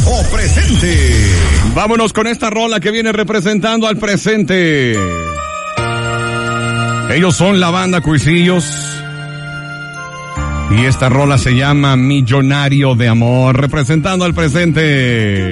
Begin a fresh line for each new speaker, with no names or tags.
viejo presente.
Vámonos con esta rola que viene representando al presente. Ellos son la banda Cuisillos. Y esta rola se llama Millonario de Amor, representando al presente.